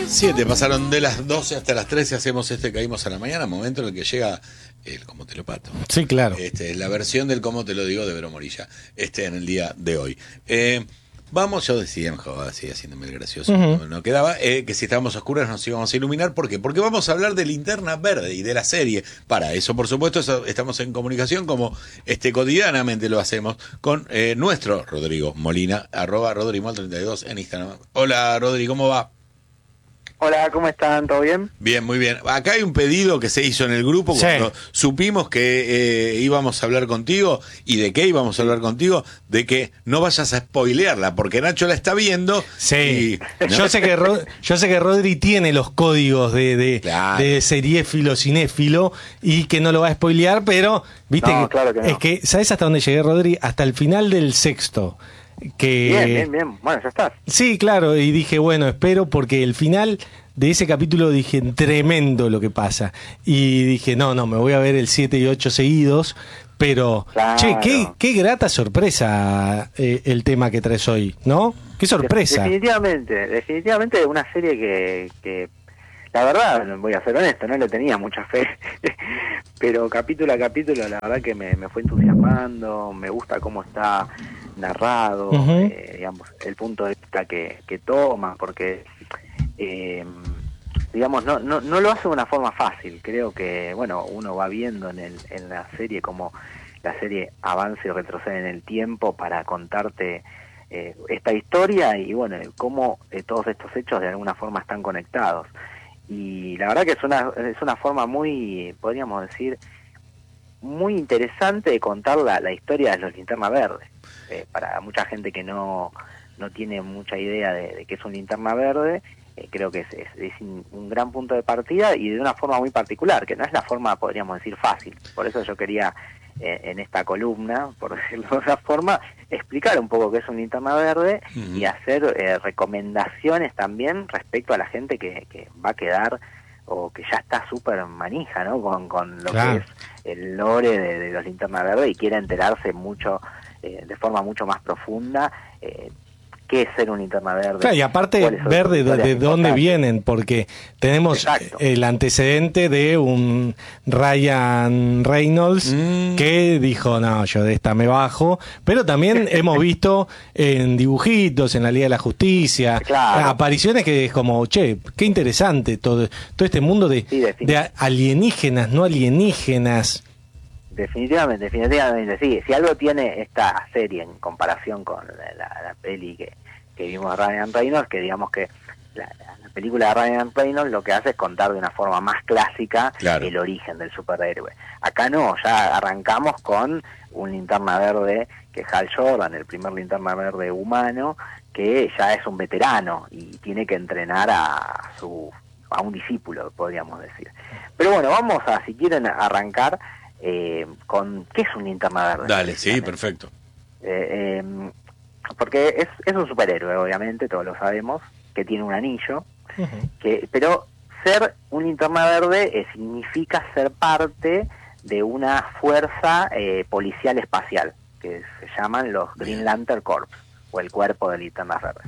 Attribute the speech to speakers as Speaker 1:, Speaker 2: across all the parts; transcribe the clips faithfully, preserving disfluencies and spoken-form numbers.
Speaker 1: siete pasaron de las doce hasta las trece, hacemos este Caímos a la Mañana, momento en el que llega el Cómo te lo pato.
Speaker 2: Sí, claro.
Speaker 1: Este, la versión del Cómo te lo digo de Vero Morilla, este, en el día de hoy. Eh, vamos, yo decía, mejor así, haciéndome el gracioso,
Speaker 2: Uh-huh.
Speaker 1: no, no quedaba, eh, que si estábamos oscuras nos íbamos a iluminar. ¿Por qué? Porque vamos a hablar de Linterna Verde y de la serie. Para eso, por supuesto, eso, estamos en comunicación como este cotidianamente lo hacemos con eh, nuestro Rodrigo Molina, arroba Rodrimol treinta y dos en Instagram. Hola, Rodri, ¿cómo va?
Speaker 3: Hola, ¿cómo están? ¿Todo bien?
Speaker 1: Bien, muy bien. Acá hay un pedido que se hizo en el grupo
Speaker 2: Sí.
Speaker 1: cuando supimos que eh, íbamos a hablar contigo. ¿Y de qué íbamos a hablar contigo? De que no vayas a spoilearla, porque Nacho la está viendo.
Speaker 2: Sí,
Speaker 1: y, ¿no?
Speaker 2: yo sé que Ro- yo sé que Rodri tiene los códigos de, de,
Speaker 1: Claro.
Speaker 2: de seriéfilo, cinéfilo, y que no lo va a spoilear, pero viste
Speaker 3: No,
Speaker 2: que,
Speaker 3: claro que no.
Speaker 2: es que, ¿sabes hasta dónde llegué, Rodri? Hasta el final del sexto. Que,
Speaker 3: Bien, bien, bien. Bueno, ya estás.
Speaker 2: Sí, claro, y dije, bueno, espero, porque el final de ese capítulo dije, tremendo lo que pasa. Y dije, no, no, me voy a ver el siete y ocho seguidos, pero,
Speaker 3: Claro.
Speaker 2: che, qué, qué grata sorpresa eh, el tema que traes hoy, ¿no? Qué sorpresa.
Speaker 3: Definitivamente, definitivamente una serie que, que, la verdad, voy a ser honesto, no le tenía mucha fe, pero capítulo a capítulo la verdad que me, me fue entusiasmando, me gusta cómo está narrado,
Speaker 2: Ujú.
Speaker 3: eh, digamos, el punto de vista que, que toma, porque... Eh, digamos, no, no, no lo hace de una forma fácil. Creo que, bueno, uno va viendo en, el, en la serie cómo la serie avanza y retrocede en el tiempo para contarte eh, esta historia y, bueno, cómo eh, todos estos hechos de alguna forma están conectados. Y la verdad que es una, es una forma muy, podríamos decir, muy interesante de contar la, la historia de los Linterna Verde. Eh, para mucha gente que no, no tiene mucha idea de, de qué es un Linterna Verde, eh, creo que es, es, es un gran punto de partida y de una forma muy particular, que no es la forma, podríamos decir, fácil. Por eso yo quería, eh, en esta columna, por decirlo de otra forma, explicar un poco qué es un Linterna Verde
Speaker 1: Uh-huh.
Speaker 3: y hacer eh, recomendaciones también respecto a la gente que, que va a quedar o que ya está súper manija, ¿no? Con, con lo
Speaker 2: Claro.
Speaker 3: que es el lore de, de los Linterna Verde y quiere enterarse mucho, eh, de forma mucho más profunda, eh, qué es ser un Linterna Verde.
Speaker 2: Claro, y aparte
Speaker 3: cuáles son
Speaker 2: ver
Speaker 3: sus
Speaker 2: de, de
Speaker 3: historias
Speaker 2: dónde
Speaker 3: importantes.
Speaker 2: vienen, porque tenemos
Speaker 3: Exacto.
Speaker 2: el antecedente de un Ryan Reynolds
Speaker 1: Mm.
Speaker 2: que dijo, no, yo de esta me bajo, pero también hemos visto en dibujitos, en la Liga de la Justicia,
Speaker 3: Claro.
Speaker 2: apariciones que es como, che, qué interesante todo, todo este mundo de,
Speaker 3: Sí, definitivamente.
Speaker 2: de alienígenas, no alienígenas.
Speaker 3: Definitivamente, definitivamente, sí. Si algo tiene esta serie en comparación con la, la, la peli que, que vimos de Ryan Reynolds, que digamos que la, la película de Ryan Reynolds lo que hace es contar de una forma más clásica
Speaker 1: Claro.
Speaker 3: el origen del superhéroe. Acá no, ya arrancamos con un Linterna Verde, que es Hal Jordan, el primer Linterna Verde humano, que ya es un veterano y tiene que entrenar a su a un discípulo, podríamos decir. Pero bueno, vamos a, si quieren, arrancar eh, con qué es un Linterna Verde.
Speaker 1: Dale, sí, perfecto.
Speaker 3: Eh, eh, porque es, es un superhéroe, obviamente, todos lo sabemos, que tiene un anillo, que pero ser un Linterna Verde eh, significa ser parte de una fuerza eh, policial espacial, que se llaman los Green Lantern Corps, o el cuerpo de Linternas Verdes.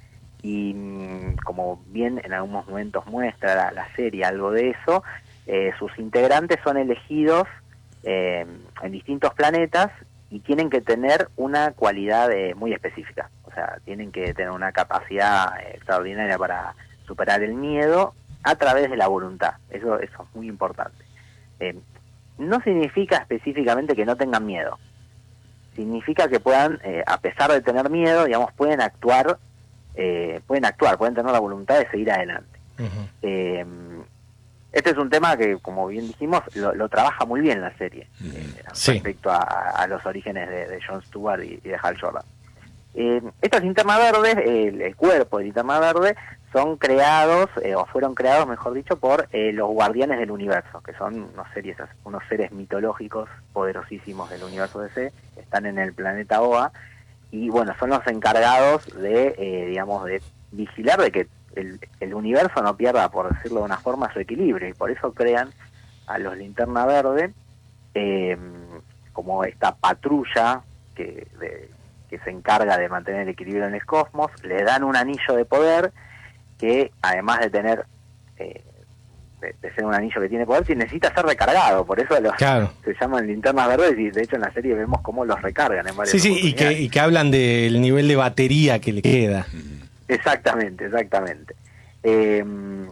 Speaker 3: Y mm, como bien en algunos momentos muestra la, la serie algo de eso, eh, sus integrantes son elegidos eh, en distintos planetas y tienen que tener una cualidad eh, muy específica. O sea, tienen que tener una capacidad eh, extraordinaria para superar el miedo a través de la voluntad. Eso, eso es muy importante. Eh, no significa específicamente que no tengan miedo. Significa que puedan, eh, a pesar de tener miedo, digamos, pueden actuar, eh, pueden actuar, pueden tener la voluntad de seguir adelante.
Speaker 2: Uh-huh.
Speaker 3: Eh, este es un tema que, como bien dijimos, lo, lo trabaja muy bien la serie, eh,
Speaker 2: Sí.
Speaker 3: respecto a, a los orígenes de, de Jon Stewart y, y de Hal Jordan. Eh, estos Linterna Verdes, el, el cuerpo de Linterna Verde, son creados, eh, o fueron creados, mejor dicho, por eh, los Guardianes del Universo, que son unos seres, unos seres mitológicos poderosísimos del universo D C, están en el planeta Oa, y bueno, son los encargados de, eh, digamos, de vigilar de que el, el universo no pierda, por decirlo de una forma, su equilibrio, y por eso crean a los Linterna Verde eh, como esta patrulla que, de, que se encarga de mantener el equilibrio en el cosmos. Le dan un anillo de poder que además de tener eh, de, de ser un anillo que tiene poder, necesita ser recargado, por eso los,
Speaker 2: claro.
Speaker 3: se llaman linternas verdes, y de hecho en la serie vemos cómo los recargan en varias
Speaker 2: Sí, sí, y que, y que hablan del nivel de batería que le queda.
Speaker 3: Exactamente, exactamente. Eh,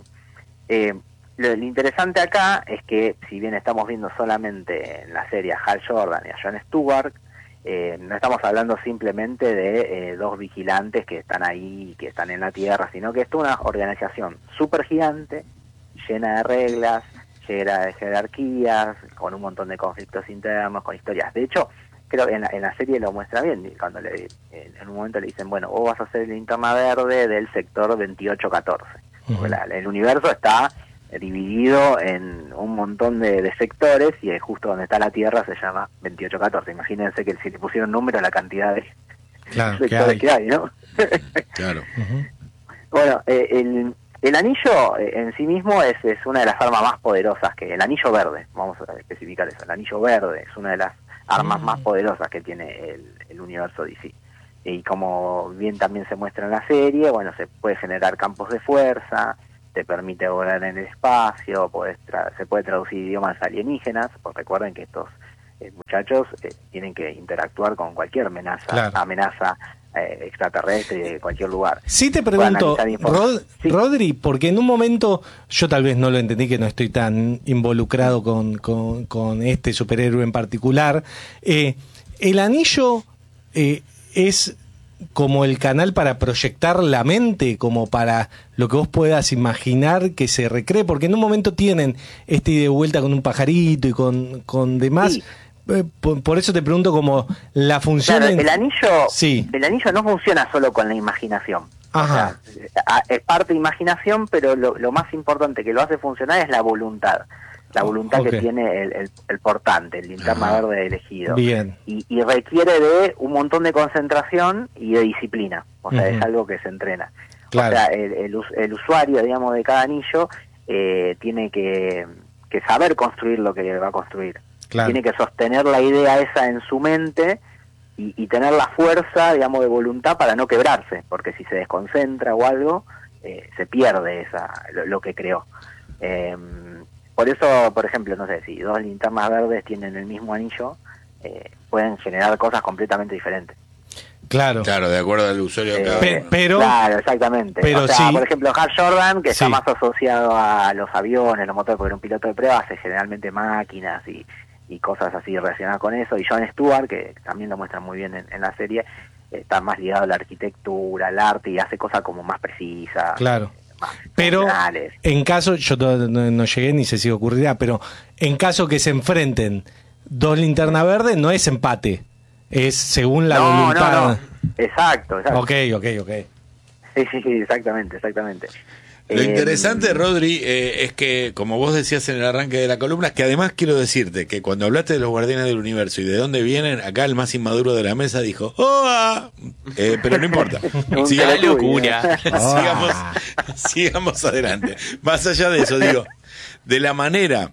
Speaker 3: eh, lo, lo interesante acá es que, si bien estamos viendo solamente en la serie a Hal Jordan y a Jon Stewart, eh, no estamos hablando simplemente de eh, dos vigilantes que están ahí, que están en la Tierra, sino que esto es una organización súper gigante, llena de reglas, llena de jerarquías, con un montón de conflictos internos, con historias. De hecho, creo que en la, en la serie lo muestra bien, cuando le, en, en un momento le dicen, bueno, vos vas a ser el linterna verde del sector veintiocho catorce. Uh-huh. La, el universo está dividido en un montón de, de sectores, y justo donde está la Tierra se llama veintiocho catorce. Imagínense que si le pusieron número a la cantidad de
Speaker 2: claro,
Speaker 3: sectores que hay, que hay, ¿no?
Speaker 1: Claro.
Speaker 2: Uh-huh.
Speaker 3: Bueno, eh, el, el anillo en sí mismo es, es una de las armas más poderosas, que el anillo verde, vamos a especificar eso, el anillo verde es una de las armas mm. más poderosas que tiene el, el universo D C. Y como bien también se muestra en la serie, bueno, se puede generar campos de fuerza, te permite volar en el espacio, podés tra- se puede traducir idiomas alienígenas, pues recuerden que estos eh, muchachos eh, tienen que interactuar con cualquier amenaza,
Speaker 2: claro.
Speaker 3: amenaza eh, extraterrestre de cualquier lugar.
Speaker 2: Sí, te pregunto, Rod- sí. Rodri, porque en un momento, yo tal vez no lo entendí, que no estoy tan involucrado con, con, con este superhéroe en particular, eh, el anillo eh, es como el canal para proyectar la mente, como para lo que vos puedas imaginar que se recree, porque en un momento tienen este ida y vuelta con un pajarito y con, con demás. Sí. Eh, por, por eso te pregunto como la función...
Speaker 3: Claro,
Speaker 2: en...
Speaker 3: el anillo
Speaker 2: sí.
Speaker 3: el anillo no funciona solo con la imaginación.
Speaker 2: Ajá.
Speaker 3: O sea, es parte de imaginación, pero lo, lo más importante que lo hace funcionar es la voluntad. La voluntad okay. que tiene el, el, el portante, el linterna Ajá. verde elegido.
Speaker 2: Bien.
Speaker 3: Y, y requiere de un montón de concentración y de disciplina. O sea, uh-huh. es algo que se entrena.
Speaker 2: Claro.
Speaker 3: O sea, el, el, el usuario, digamos, de cada anillo eh, tiene que, que saber construir lo que va a construir.
Speaker 2: Claro.
Speaker 3: Tiene que sostener la idea esa en su mente y, y tener la fuerza, digamos, de voluntad para no quebrarse. Porque si se desconcentra o algo, eh, se pierde esa lo, lo que creó. Eh, Por eso, por ejemplo, no sé, si dos linternas verdes tienen el mismo anillo, eh, pueden generar cosas completamente diferentes.
Speaker 2: Claro.
Speaker 1: Claro, de acuerdo al usuario de cada
Speaker 2: Pe-
Speaker 1: uno.
Speaker 2: Pero,
Speaker 3: claro, exactamente.
Speaker 2: Pero
Speaker 3: o sea,
Speaker 2: sí.
Speaker 3: por ejemplo, Hal Jordan, que
Speaker 2: sí.
Speaker 3: está más asociado a los aviones, los motores, porque era un piloto de prueba, hace generalmente máquinas y, y cosas así relacionadas con eso. Y Jon Stewart, que también lo muestra muy bien en, en la serie, está más ligado a la arquitectura, al arte, y hace cosas como más precisas.
Speaker 2: Claro. Pero en caso, yo no, no, no llegué ni sé si ocurrirá, pero en caso que se enfrenten dos linternas verdes, no es empate, es según la
Speaker 3: no,
Speaker 2: voluntad.
Speaker 3: No, no, exacto, exacto.
Speaker 2: Ok, ok, ok.
Speaker 3: Sí, sí, sí, exactamente, exactamente.
Speaker 1: Lo
Speaker 3: eh,
Speaker 1: interesante, Rodri, eh, es que, como vos decías en el arranque de la columna, es que además quiero decirte que cuando hablaste de los Guardianes del Universo y de dónde vienen, acá el más inmaduro de la mesa dijo, ¡oh! Eh, pero no importa.
Speaker 4: ¡Qué locura!
Speaker 1: sigamos, sigamos adelante. Más allá de eso, digo, de la manera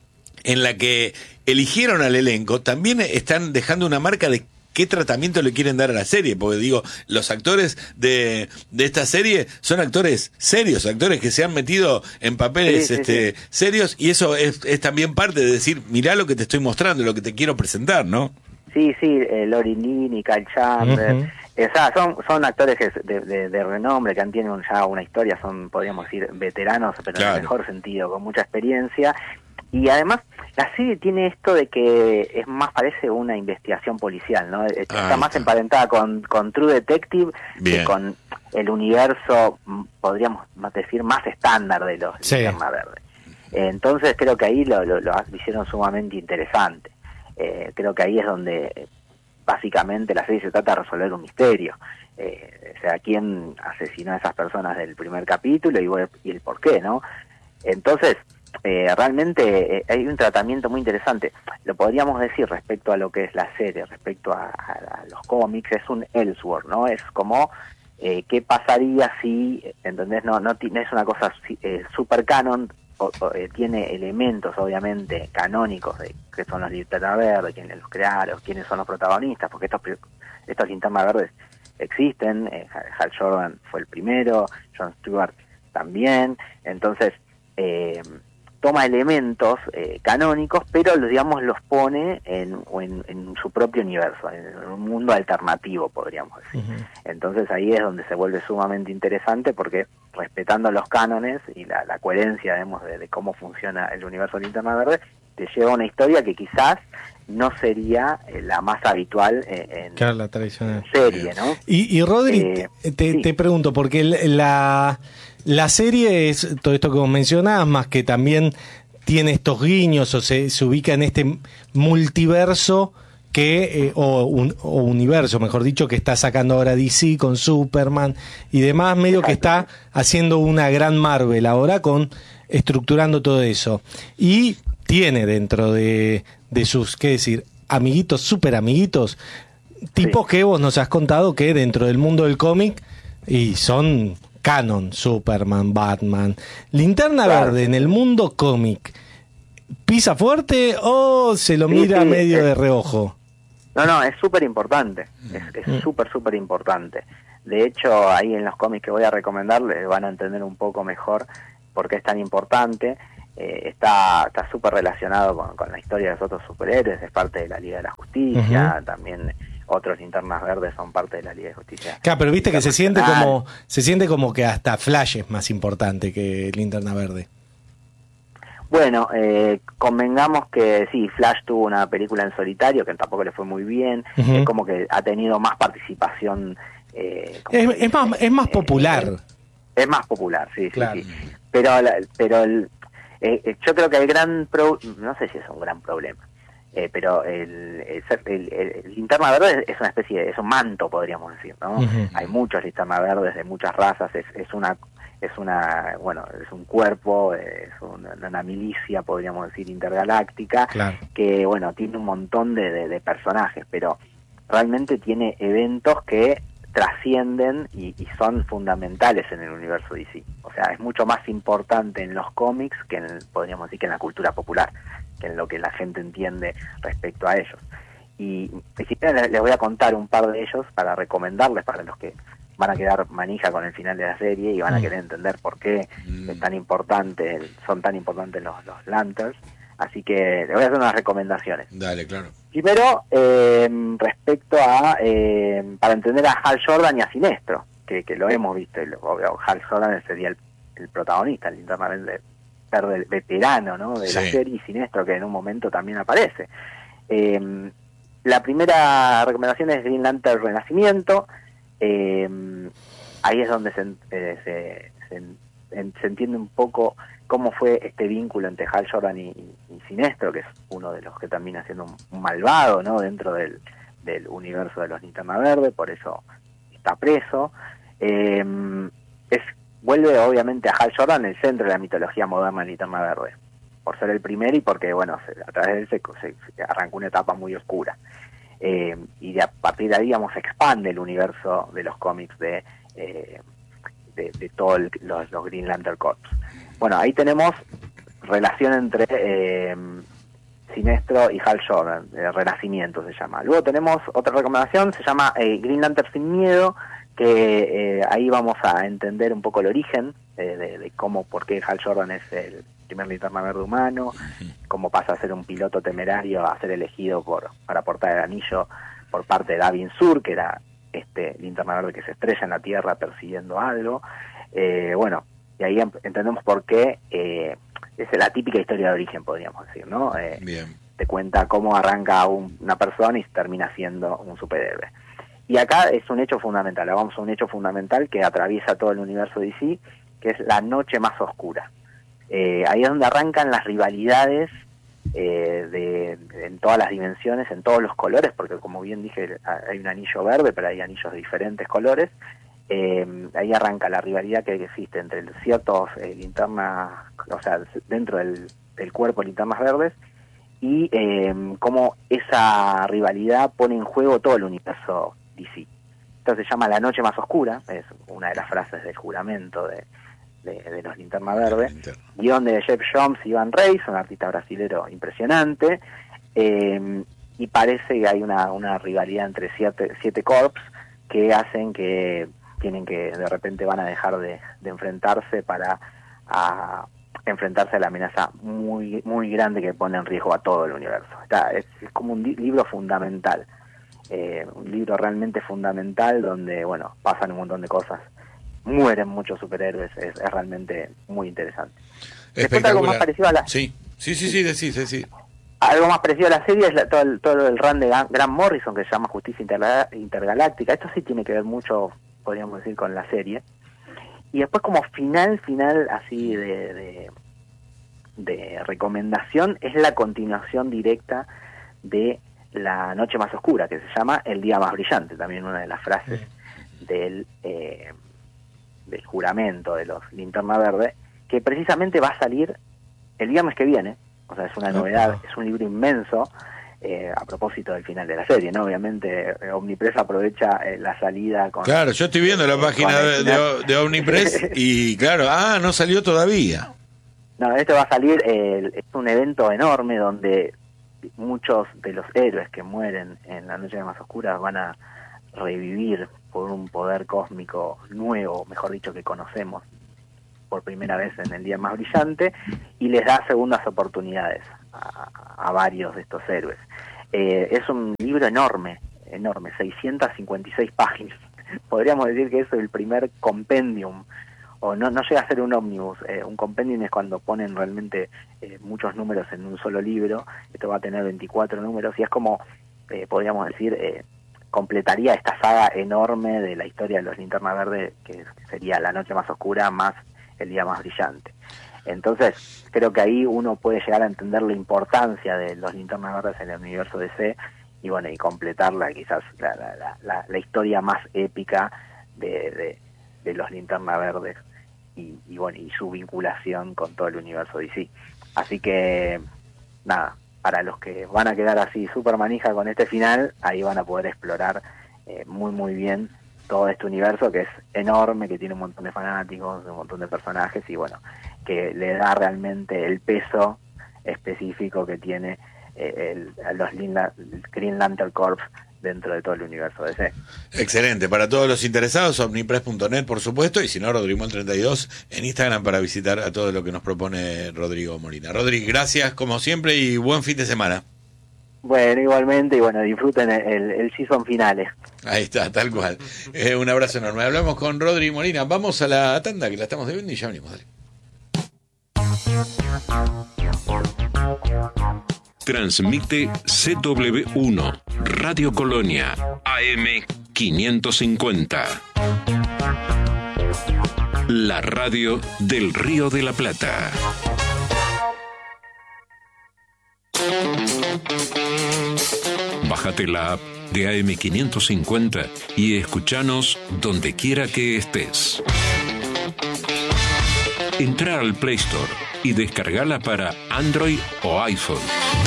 Speaker 1: en la que eligieron al elenco, también están dejando una marca de qué tratamiento le quieren dar a la serie, porque digo, los actores de, de esta serie son actores serios, actores que se han metido en papeles sí, sí, este sí. serios, y eso es, es también parte de decir, mirá lo que te estoy mostrando, lo que te quiero presentar, ¿no?
Speaker 3: Sí, sí, eh, Lori Lynn y Kyle Chandler, uh-huh. o sea, son, son actores que de, de, de renombre, que han tenido ya una historia, son, podríamos decir, veteranos, pero claro. en el mejor sentido, con mucha experiencia. Y además, la serie tiene esto de que es más, parece una investigación policial, ¿no? Está ah, más emparentada con, con True Detective Bien. que con el universo, podríamos decir, más estándar de los
Speaker 2: sí.
Speaker 3: Linterna Verde. Entonces creo que ahí lo, lo, lo hicieron sumamente interesante. Eh, creo que ahí es donde básicamente la serie se trata de resolver un misterio. Eh, o sea, quién asesinó a esas personas del primer capítulo y, y el por qué, ¿no? Entonces... Eh, realmente eh, hay un tratamiento muy interesante. Lo podríamos decir respecto a lo que es la serie, respecto a, a, a los cómics, es un Elseworld, ¿no? Es como eh, qué pasaría si, ¿entendés? No, no, no es una cosa eh, super canon, o, o, eh, tiene elementos obviamente canónicos de que son los Linterna Verdes, quiénes los crearon, quiénes son los protagonistas, porque estos estos Linterna Verdes existen. eh, Hal Jordan fue el primero, Jon Stewart también. Entonces, eh, toma elementos eh, canónicos, pero digamos los pone en, en, en su propio universo, en un mundo alternativo, podríamos decir. Uh-huh. Entonces ahí es donde se vuelve sumamente interesante, porque respetando los cánones y la, la coherencia, digamos, de, de cómo funciona el universo de Linterna Verde, te lleva una historia que quizás no sería eh, la más habitual eh, en,
Speaker 2: claro, la tradicional
Speaker 3: serie, ¿no?
Speaker 2: Y, y Rodri,
Speaker 3: eh,
Speaker 2: te,
Speaker 3: sí.
Speaker 2: te pregunto, porque la, la serie es todo esto que vos mencionabas, más que también tiene estos guiños o se, se ubica en este multiverso que, eh, o, un, o universo, mejor dicho, que está sacando ahora D C con Superman y demás, medio que está haciendo una gran Marvel ahora con estructurando todo eso. Y tiene dentro de, de sus, qué decir, amiguitos, super amiguitos, tipos sí. que vos nos has contado que dentro del mundo del cómic y son canon, Superman, Batman, Linterna claro. Verde en el mundo cómic, ¿pisa fuerte o se lo sí, mira sí, medio es, de reojo?
Speaker 3: No, no, es súper importante, es súper, súper importante. De hecho, ahí en los cómics que voy a recomendar les van a entender un poco mejor por qué es tan importante. Eh, está está súper relacionado con, con la historia de los otros superhéroes, es parte de la Liga de la Justicia, uh-huh. también otros Linternas Verdes son parte de la Liga de Justicia.
Speaker 2: Claro, pero viste que se siente como se siente como que hasta Flash es más importante que Linterna Verde.
Speaker 3: Bueno, eh, convengamos que sí, Flash tuvo una película en solitario que tampoco le fue muy bien, uh-huh. es como que ha tenido más participación. Eh,
Speaker 2: es, es más es más popular.
Speaker 3: Eh, es más popular, sí,
Speaker 2: claro.
Speaker 3: sí, sí. Pero, la, pero el, eh, yo creo que el gran pro, no sé si es un gran problema, eh, pero el, el, el, el Linterna Verde es una especie de, es un manto, podríamos decir, ¿no? Uh-huh. Hay muchos Linterna Verdes de muchas razas, es, es una, es una, bueno, es un cuerpo, es una, una milicia, podríamos decir, intergaláctica,
Speaker 2: claro.
Speaker 3: que, bueno, tiene un montón de, de, de personajes, pero realmente tiene eventos que trascienden y, y son fundamentales en el universo D C. O sea, es mucho más importante en los cómics que en, podríamos decir, que en la cultura popular, que en lo que la gente entiende respecto a ellos. Y si les, les voy a contar un par de ellos para recomendarles para los que van a quedar manija con el final de la serie y van a querer entender por qué mm. es tan importante, son tan importantes los, los Lanterns. Así que les voy a hacer unas recomendaciones.
Speaker 1: Dale, claro.
Speaker 3: Primero, eh, respecto a, eh, para entender a Hal Jordan y a Sinestro, que, que lo hemos visto, y lo, Hal Jordan sería el, el protagonista, el Linterna Verde veterano, ¿no? de sí. la serie, y Sinestro, que en un momento también aparece. Eh, la primera recomendación es Green Lantern Renacimiento. Eh, ahí es donde se, eh, se, se, en, se entiende un poco cómo fue este vínculo entre Hal Jordan y, y Sinestro, que es uno de los que termina siendo un, un malvado, ¿no? dentro del, del universo de los Linterna Verde, por eso está preso. Eh, es vuelve obviamente a Hal Jordan el centro de la mitología moderna de Linterna Verde, por ser el primero y porque, bueno, se, a través de él se, se, se arrancó una etapa muy oscura. Eh, y de, a partir de ahí, digamos, se expande el universo de los cómics de, eh, de, de todos los, los Green Lantern Corps. Bueno, ahí tenemos relación entre eh, Sinestro y Hal Jordan, eh, Renacimiento se llama. Luego tenemos otra recomendación, se llama eh, Green Lantern Sin Miedo, que eh, ahí vamos a entender un poco el origen eh, de, de cómo, por qué Hal Jordan es el primer Linterna Verde humano, cómo pasa a ser un piloto temerario a ser elegido por para portar el anillo por parte de Davin Sur, que era este Linterna Verde que se estrella en la Tierra persiguiendo algo. Eh, bueno, y ahí entendemos por qué eh, es la típica historia de origen, podríamos decir, ¿no? Eh,
Speaker 1: Bien.
Speaker 3: Te cuenta cómo arranca un, una persona y termina siendo un superhéroe. Y acá es un hecho fundamental, vamos a un hecho fundamental que atraviesa todo el universo D C, que es la noche más oscura. Eh, ahí es donde arrancan las rivalidades eh, de, de, en todas las dimensiones, en todos los colores, porque como bien dije, hay un anillo verde, pero hay anillos de diferentes colores. Eh, ahí arranca la rivalidad que existe entre ciertos eh, linternas, o sea, dentro del, del cuerpo linternas verdes, y eh, cómo esa rivalidad pone en juego todo el universo D C. Entonces se llama La Noche Más Oscura, es una de las frases del juramento de, de, de los Linterna Verde, guión de Jeff Jones y Ivan Reis, un artista brasilero impresionante, eh, y parece que hay una, una rivalidad entre siete, siete corps que hacen que, tienen que, de repente van a dejar de, de enfrentarse para a, enfrentarse a la amenaza muy muy grande que pone en riesgo a todo el universo. Está, es, es como un di- libro fundamental, eh, un libro realmente fundamental donde, bueno, pasan un montón de cosas, mueren muchos superhéroes, es, es realmente muy interesante. Después algo más parecido a la...
Speaker 1: Sí, sí, sí, sí, sí, sí, sí.
Speaker 3: Algo más parecido a la serie es la, todo, el, todo el run de Grant Morrison, que se llama Justicia Interla- Intergaláctica. Esto sí tiene que ver mucho, podríamos decir, con la serie. Y después como final, final así de, de, de recomendación, es la continuación directa de La Noche Más Oscura, que se llama El Día Más Brillante, también una de las frases del, eh, del juramento de los Linterna Verde, que precisamente va a salir el viernes que viene. O sea, es una novedad, es un libro inmenso, eh, a propósito del final de la serie, ¿no? Obviamente, eh, Omnipress aprovecha eh, la salida con...
Speaker 1: Claro, yo estoy viendo la
Speaker 3: eh,
Speaker 1: página de, de, de Omnipress y claro, ah, no salió todavía.
Speaker 3: No, esto va a salir, eh, es un evento enorme donde muchos de los héroes que mueren en La Noche Más Oscura van a revivir por un poder cósmico nuevo, mejor dicho, que conocemos por primera vez en El Día Más Brillante, y les da segundas oportunidades a, a varios de estos héroes. Eh, es un libro enorme, enorme, seiscientas cincuenta y seis páginas. Podríamos decir que es el primer compendium, o no, no llega a ser un ómnibus. Eh, un compendium es cuando ponen realmente eh, muchos números en un solo libro. Esto va a tener veinticuatro números, y es como, eh, podríamos decir, eh, completaría esta saga enorme de la historia de los Linterna Verde, que sería La Noche Más Oscura más El Día Más Brillante. Entonces, creo que ahí uno puede llegar a entender la importancia de los Linternas Verdes en el universo D C, y bueno, y completarla quizás la, la, la, la historia más épica de, de, de los Linterna Verdes, y, y bueno, y su vinculación con todo el universo D C. Así que, nada, para los que van a quedar así súper manija con este final, ahí van a poder explorar eh, muy muy bien todo este universo, que es enorme, que tiene un montón de fanáticos, un montón de personajes, y bueno, que le da realmente el peso específico que tiene eh, el, los Linla, el Green Lantern Corps dentro de todo el universo D C.
Speaker 1: Excelente, para todos los interesados, omnipress punto net, por supuesto, y si no, Rodrigo treinta y dos en Instagram para visitar a todo lo que nos propone Rodrigo Molina. Rodrigo, gracias como siempre y buen fin de semana.
Speaker 3: Bueno, igualmente, y bueno, disfruten el, el, el season finales.
Speaker 1: Ahí está, tal cual. Eh, un abrazo enorme. Hablamos con Rodrigo Molina. Vamos a la tanda, que la estamos debiendo, y ya venimos. Dale.
Speaker 5: Transmite C W uno, Radio Colonia, A M quinientos cincuenta. La radio del Río de la Plata. Bájate la app de A M quinientos cincuenta y escuchanos donde quiera que estés. Entra al Play Store y descargala para Android o iPhone.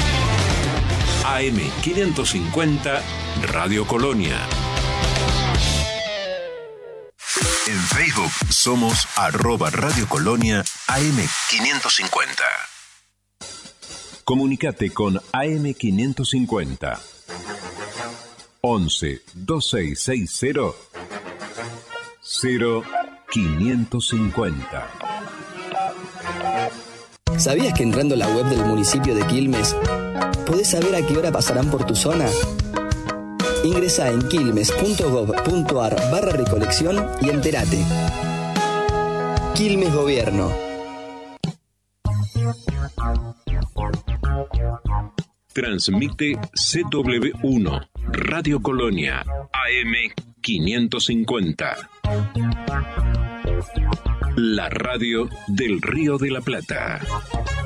Speaker 5: A M quinientos cincuenta Radio Colonia. En Facebook somos arroba Radio Colonia A M quinientos cincuenta. Comunicate con A M quinientos cincuenta. once veintiséis sesenta cero quinientos cincuenta.
Speaker 6: ¿Sabías que entrando a la web del municipio de Quilmes podés saber a qué hora pasarán por tu zona? Ingresá en quilmes punto gob punto ar barra recolección y entérate. Quilmes Gobierno.
Speaker 5: Transmite C W uno, Radio Colonia, A M quinientos cincuenta. La radio del Río de la Plata.